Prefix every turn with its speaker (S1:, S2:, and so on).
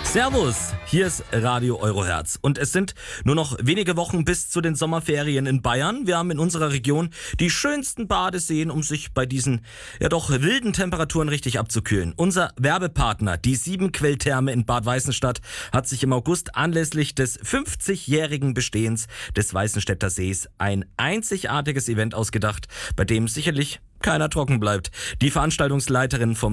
S1: Servus, hier ist Radio Eurohertz und es sind nur noch wenige Wochen bis zu den Sommerferien in Bayern. Wir haben in unserer Region die schönsten Badeseen, um sich bei diesen ja doch wilden Temperaturen richtig abzukühlen. Unser Werbepartner, die Siebenquell-Therme in Bad Weißenstadt, hat sich im August anlässlich des 50-jährigen Bestehens des Weißenstädter Sees ein einzigartiges Event ausgedacht, bei dem sicherlich keiner trocken bleibt. Die Veranstaltungsleiterin vom